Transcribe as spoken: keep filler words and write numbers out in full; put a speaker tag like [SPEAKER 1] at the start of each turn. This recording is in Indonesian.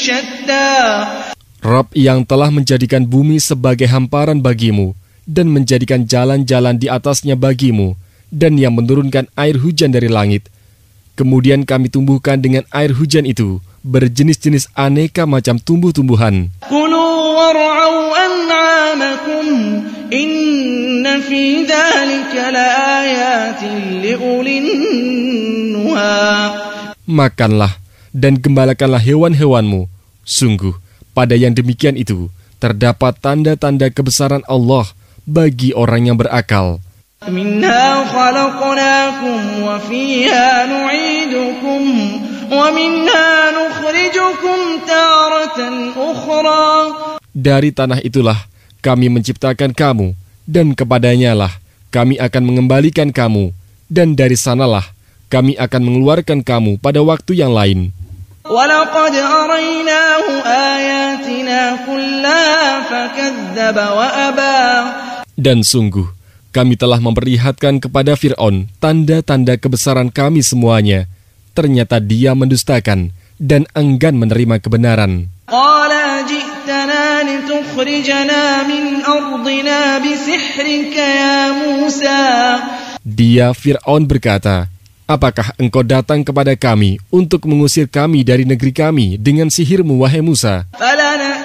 [SPEAKER 1] شتى
[SPEAKER 2] Rabb yang telah menjadikan bumi sebagai hamparan bagimu dan menjadikan jalan-jalan di atasnya bagimu dan yang menurunkan air hujan dari langit. Kemudian kami tumbuhkan dengan air hujan itu berjenis-jenis aneka macam tumbuh-tumbuhan.
[SPEAKER 1] كلوا وارعوا أنعامكم إن في ذلك لآيات لأولي النهى.
[SPEAKER 2] Makanlah dan gembalakanlah hewan-hewanmu. Sungguh, pada yang demikian itu terdapat tanda-tanda kebesaran Allah bagi orang yang berakal.
[SPEAKER 1] منها خلقناكم وفيها نعيدكم ومنها نخرجكم تارة أخرى.
[SPEAKER 2] Dari tanah itulah kami menciptakan kamu, dan kepadanya lah kami akan mengembalikan kamu, dan dari sanalah kami akan mengeluarkan kamu pada waktu yang lain.
[SPEAKER 1] وَلَقَدْ أَرَيْنَاهُ آيَاتِنَا كُلَّهَا فَكَذَّبَ وَأَبَى.
[SPEAKER 2] Dan sungguh, kami telah memperlihatkan kepada Fir'aun tanda-tanda kebesaran kami semuanya. Ternyata dia mendustakan dan enggan menerima kebenaran.
[SPEAKER 1] قَالَ جِئْتَنَا لِتُخْرِجَنَا مِنْ أَرْضِنَا بِسِحْرِكَ يَا مُوسَى.
[SPEAKER 2] Dia Fir'aun berkata, apakah engkau datang kepada kami untuk mengusir kami dari negeri kami dengan sihirmu, wahai Musa?